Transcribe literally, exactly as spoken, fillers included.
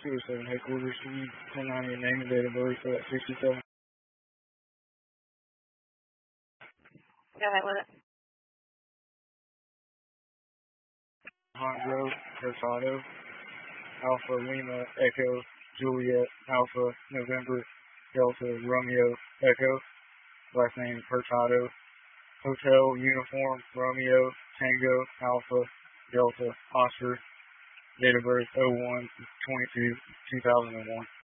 two oh seven headquarters. Can you send on your name and date of birth for that sixty-seven? Go ahead with it. Hondro Hurtado, Alpha Lima Echo Juliet Alpha November Delta Romeo Echo, last name Hurtado, Hotel Uniform Romeo Tango Alpha Delta Oscar, date of birth oh one twenty-two two thousand one.